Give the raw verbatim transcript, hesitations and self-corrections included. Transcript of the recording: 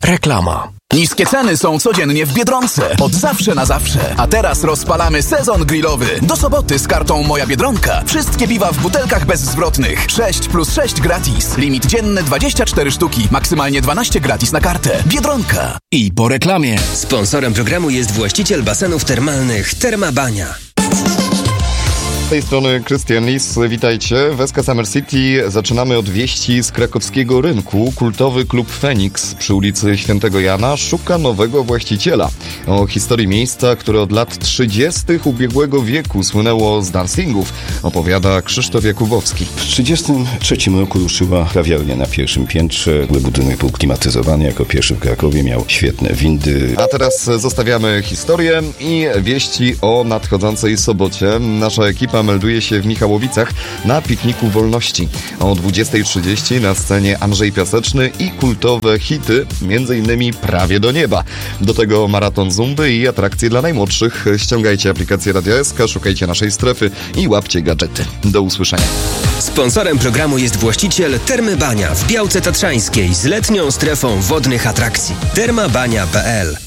Reklama. Niskie ceny są codziennie w Biedronce. Od zawsze na zawsze. A teraz rozpalamy sezon grillowy. Do soboty z kartą Moja Biedronka. Wszystkie piwa w butelkach bezzwrotnych. sześć plus sześć gratis. Limit dzienny dwadzieścia cztery sztuki. Maksymalnie dwanaście gratis na kartę. Biedronka. I po reklamie. Sponsorem programu jest właściciel basenów termalnych Terma Bania. Z tej strony Krystian Lis, witajcie. W S K Summer City zaczynamy od wieści z krakowskiego rynku. Kultowy klub Feniks przy ulicy Świętego Jana szuka nowego właściciela. O historii miejsca, które od lat trzydziestych ubiegłego wieku słynęło z dancingów, opowiada Krzysztof Jakubowski. W trzydziestym trzecim roku ruszyła kawiarnia na pierwszym piętrze. Budynek był klimatyzowany, jako pierwszy w Krakowie, miał świetne windy. A teraz zostawiamy historię i wieści o nadchodzącej sobocie. Nasza ekipa melduje się w Michałowicach na Pikniku Wolności. O dwudziestej trzydzieści na scenie Andrzej Piaseczny i kultowe hity, między innymi Prawie do nieba. Do tego maraton zumby i atrakcje dla najmłodszych. Ściągajcie aplikację Radia S K, szukajcie naszej strefy i łapcie gadżety. Do usłyszenia. Sponsorem programu jest właściciel Termy Bania w Białce Tatrzańskiej z letnią strefą wodnych atrakcji. termabania kropka p l